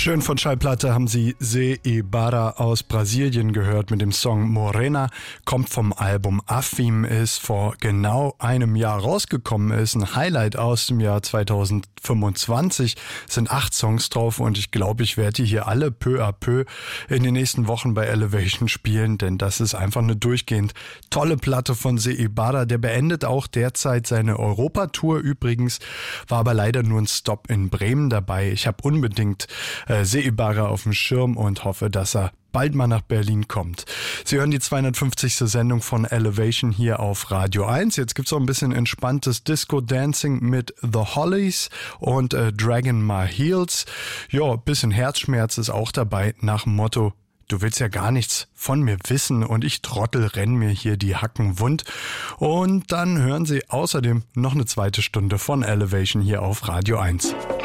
Schön von Schallplatte haben Sie Zé Ibarra aus Brasilien gehört mit dem Song Morena, kommt vom Album Afim, ist vor genau einem Jahr rausgekommen, ist ein Highlight aus dem Jahr 2025, sind 8 Songs drauf und ich glaube, ich werde die hier alle peu à peu in den nächsten Wochen bei Elevation spielen, denn das ist einfach eine durchgehend tolle Platte von Zé Ibarra, der beendet auch derzeit seine Europatour übrigens, war aber leider nur ein Stop in Bremen dabei. Ich habe unbedingt Zé Ibarra auf dem Schirm und hoffe, dass er bald mal nach Berlin kommt. Sie hören die 250. Sendung von Elevation hier auf Radio 1. Jetzt gibt's auch ein bisschen entspanntes Disco-Dancing mit The Hollies und Dragging My Heels. Ja, bisschen Herzschmerz ist auch dabei nach dem Motto: Du willst ja gar nichts von mir wissen und ich Trottel renn mir hier die Hacken wund. Und dann hören Sie außerdem noch eine zweite Stunde von Elevation hier auf Radio 1.